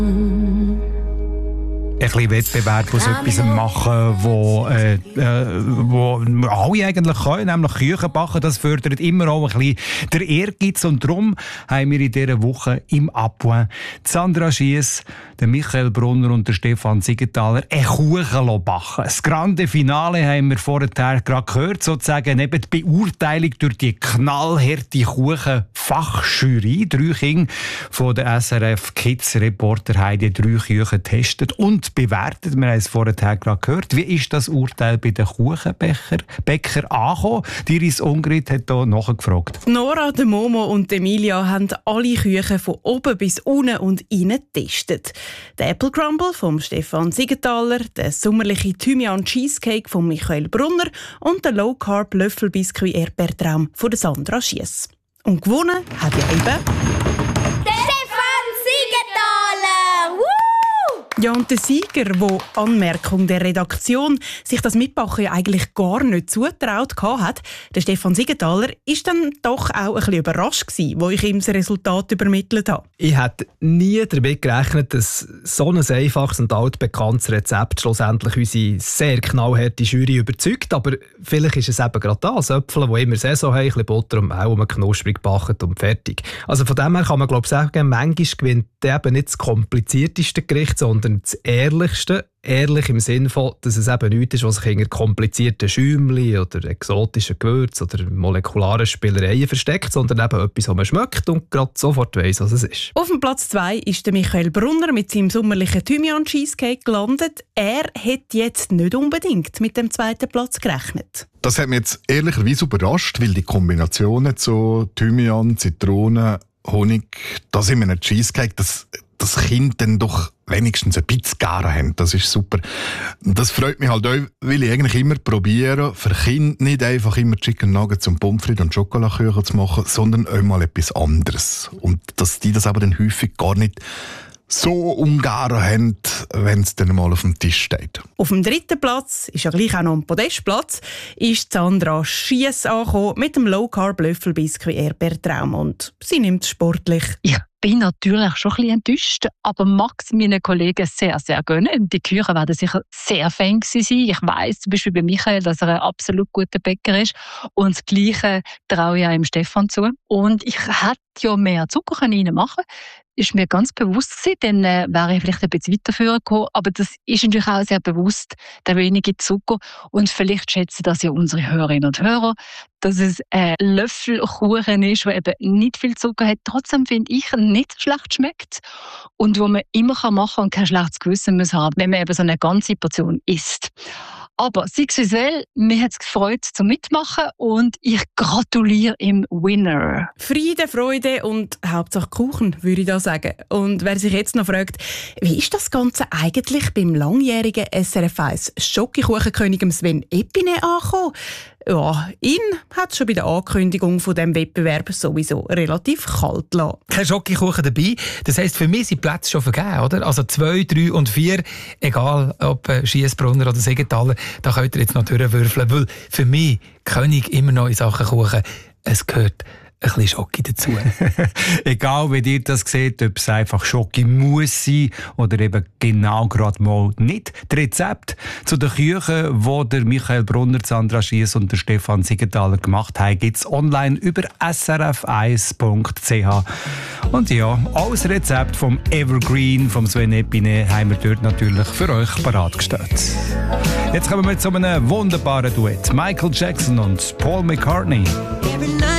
Ein bisschen Wettbewerb aus etwas machen, wo alle eigentlich können, nämlich Küchen backen. Das fördert immer auch ein bisschen der Ehrgeiz. Und darum haben wir in dieser Woche im Appoint Sandra Schiess, der Michael Brunner und der Stefan Siegenthaler einen Kuchen backen. Das grande Finale haben wir vorher gerade gehört, sozusagen eben die Beurteilung durch die knallharte Kuchenfachjury. 3 Kinder von der SRF Kids Reporter haben die 3 Küchen getestet und bewertet. Wir haben es vorher gerade gehört. Wie ist das Urteil bei den Kuchenbäcker angekommen? Iris Ungrid hat hier nachgefragt. Nora, der Momo und Emilia haben alle Küchen von oben bis unten und innen getestet. Der Apple Crumble von Stefan Siegenthaler, der sommerliche Thymian Cheesecake von Michael Brunner und der Low Carb Löffelbiskuit Erdbeertraum von Sandra Schiess. Und gewonnen hat ja eben ja, und der Sieger, der Anmerkung der Redaktion sich das Mitbachen ja eigentlich gar nicht zutraut hat, der Stefan Siegenthaler, ist dann doch auch ein bisschen überrascht gewesen, wo ich ihm das Resultat übermittelt habe. Ich hätte nie damit gerechnet, dass so ein einfaches und altbekanntes Rezept schlussendlich unsere sehr knallharte Jury überzeugt. Aber vielleicht ist es eben gerade das Äpfel, die immer Saison haben, ein bisschen Butter und Mehl, und man knusprig backen und fertig. Also von dem her kann man glaube ich sagen, manchmal gewinnt eben nicht das komplizierteste Gericht, sondern das ehrlichste. Ehrlich im Sinne von, dass es eben nichts ist, was sich hinter komplizierten Schäumchen oder exotischen Gewürzen oder molekularen Spielereien versteckt, sondern eben etwas, was man schmeckt und gerade sofort weiss, was es ist. Auf dem Platz 2 ist der Michael Brunner mit seinem sommerlichen Thymian Cheesecake gelandet. Er hätte jetzt nicht unbedingt mit dem 2. Platz gerechnet. Das hat mich jetzt ehrlicherweise überrascht, weil die Kombinationen zu Thymian, Zitrone, Honig, das in einem Cheesecake, das Kind dann doch wenigstens ein bisschen garen haben. Das ist super. Das freut mich halt auch, weil ich eigentlich immer probiere, für Kinder nicht einfach immer Chicken Nuggets und Pommes frites und Schokolakuchen zu machen, sondern auch mal etwas anderes. Und dass die das aber dann häufig gar nicht so ungaren haben, wenn es dann mal auf dem Tisch steht. Auf dem 3. Platz, ist ja gleich auch noch ein Podestplatz, ist Sandra Schiess angekommen mit dem Low Carb Löffelbiskuit Erdbeertraum. Und sie nimmt es sportlich. Ich bin natürlich schon ein bisschen enttäuscht, aber mag es meinen Kollegen sehr, sehr gönnen. Die Küchen werden sicher sehr Fan sein. Ich weiss zum Beispiel bei Michael, dass er ein absolut guter Bäcker ist. Und das Gleiche traue ich auch dem Stefan zu. Und ich hätte ja mehr Zucker reinmachen können. Ist mir ganz bewusst gewesen, dann wäre ich vielleicht ein bisschen weiter gekommen. Aber das ist natürlich auch sehr bewusst, der wenige Zucker. Und vielleicht schätzen das ja unsere Hörerinnen und Hörer, dass es ein Löffelkuchen ist, der eben nicht viel Zucker hat. Trotzdem finde ich, nicht schlecht schmeckt. Und wo man immer machen kann und kein schlechtes Gewissen muss haben, wenn man eben so eine ganze Portion isst. Aber sei es visuell, mir hat es gefreut zum Mitmachen und ich gratuliere im Winner. Friede, Freude und Hauptsache Kuchen, würde ich da sagen. Und wer sich jetzt noch fragt, wie ist das Ganze eigentlich beim langjährigen SRF 1 Schokokuchenkönig Sven Epine angekommen? Ja, ihn hat es schon bei der Ankündigung von diesem Wettbewerb sowieso relativ kalt gelassen. Kein Schokokuchen dabei. Das heisst, für mich sind die Plätze schon vergeben, oder? Also 2, 3 und 4, egal ob Schiess, Brunner oder Siegenthaler, da könnt ihr jetzt noch durchwürfeln. Weil für mich König immer noch in Sachen Kuchen, es gehört ein bisschen Schoki dazu. Egal wie ihr das seht, ob es einfach Schoki muss sein oder eben genau gerade mal nicht. Das Rezept zu den Küchen, die der Michael Brunner, Sandra Schiess und der Stefan Siegenthaler gemacht haben, gibt es online über srf1.ch. Und ja, alles Rezept vom Evergreen, vom Sven Epine, haben wir dort natürlich für euch parat gestellt. Jetzt kommen wir zu einem wunderbaren Duett. Michael Jackson und Paul McCartney.